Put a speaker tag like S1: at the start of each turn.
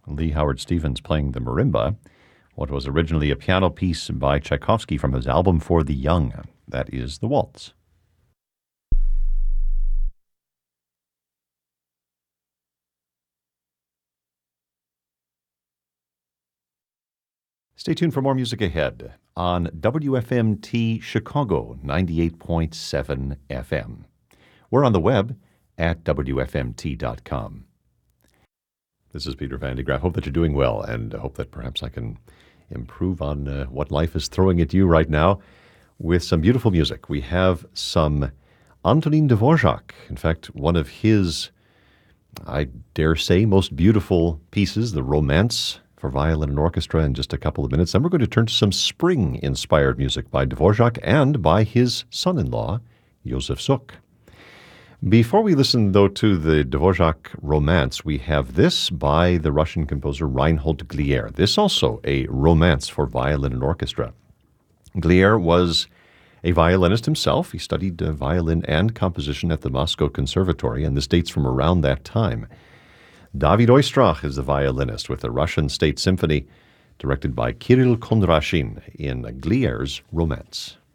S1: Lee Howard Stevens playing the marimba, what was originally a piano piece by Tchaikovsky from his album For the Young. That is the waltz. Stay tuned for more music ahead on WFMT Chicago 98.7 FM. We're on the web at WFMT.com. This is Peter Van de Graaff. Hope that you're doing well, and hope that perhaps I can improve on what life is throwing at you right now with some beautiful music. We have some Antonin Dvorak. In fact, one of his, I dare say, most beautiful pieces, the Romance for Violin and Orchestra, in just a couple of minutes. Then we're going to turn to some spring-inspired music by Dvorak and by his son-in-law, Josef Suk. Before we listen, though, to the Dvorak Romance, we have this by the Russian composer Reinhold Glier. This also a romance for violin and orchestra. Glier was a violinist himself. He studied violin and composition at the Moscow Conservatory, and this dates from around that time. David Oistrakh is the violinist with the Russian State Symphony, directed by Kirill Kondrashin in Glier's Romance.